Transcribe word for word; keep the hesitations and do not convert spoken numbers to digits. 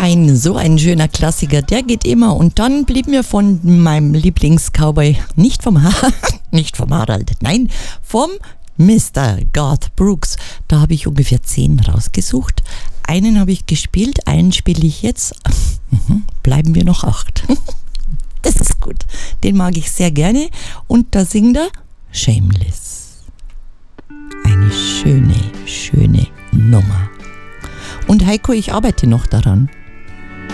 Ein so ein schöner Klassiker, der geht immer. Und dann blieb mir von meinem Lieblings-Cowboy, nicht vom ha- nicht vom Harald, nein, vom Mister Garth Brooks. Da habe ich ungefähr zehn rausgesucht. Einen habe ich gespielt, einen spiele ich jetzt. Bleiben wir noch acht. Das ist gut. Den mag ich sehr gerne. Und da singt er Shameless. Eine schöne, schöne Nummer. Und Heiko, ich arbeite noch daran.